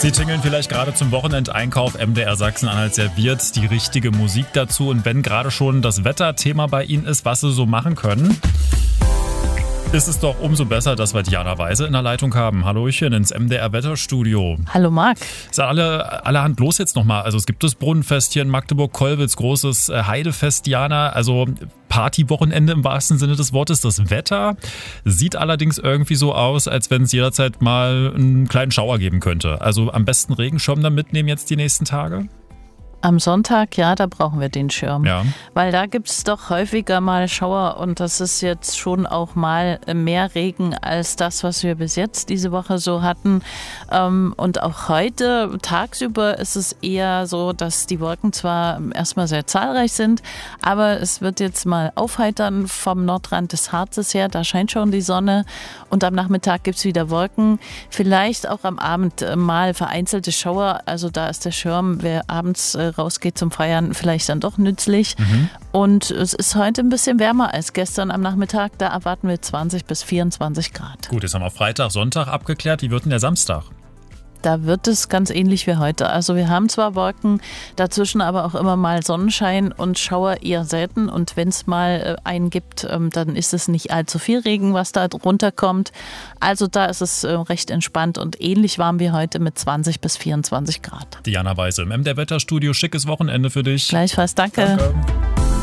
Sie tingeln vielleicht gerade zum Wochenendeinkauf. MDR Sachsen-Anhalt serviert die richtige Musik dazu. Und wenn gerade schon das Wetterthema bei Ihnen ist, was Sie so machen können, ist es doch umso besser, dass wir Diana Weise in der Leitung haben. Hallöchen ins MDR-Wetterstudio. Hallo Marc. Ist ja allerhand los jetzt nochmal. Also es gibt das Brunnenfest hier in Magdeburg-Kollwitz, großes Heidefest, Diana. Also Partywochenende im wahrsten Sinne des Wortes. Das Wetter sieht allerdings irgendwie so aus, als wenn es jederzeit mal einen kleinen Schauer geben könnte. Also am besten Regenschirm dann mitnehmen jetzt die nächsten Tage? Am Sonntag, ja, da brauchen wir den Schirm, ja. Weil da gibt es doch häufiger mal Schauer und das ist jetzt schon auch mal mehr Regen als das, was wir bis jetzt diese Woche so hatten. Und auch heute tagsüber ist es eher so, dass die Wolken zwar erstmal sehr zahlreich sind, aber es wird jetzt mal aufheitern vom Nordrand des Harzes her, da scheint schon die Sonne und am Nachmittag gibt es wieder Wolken, vielleicht auch am Abend mal vereinzelte Schauer, also da ist der Schirm, wer abends rausgeht zum Feiern, vielleicht dann doch nützlich. Und es ist heute ein bisschen wärmer als gestern am Nachmittag. Da erwarten wir 20 bis 24 Grad. Gut, jetzt haben wir Freitag, Sonntag abgeklärt. Wie wird denn der Samstag? Da wird es ganz ähnlich wie heute. Also wir haben zwar Wolken, dazwischen aber auch immer mal Sonnenschein und Schauer eher selten. Und wenn es mal einen gibt, dann ist es nicht allzu viel Regen, was da runterkommt. Also da ist es recht entspannt und ähnlich warm wie heute mit 20 bis 24 Grad. Diana Weise im MDR Wetterstudio. Schickes Wochenende für dich. Gleichfalls, danke.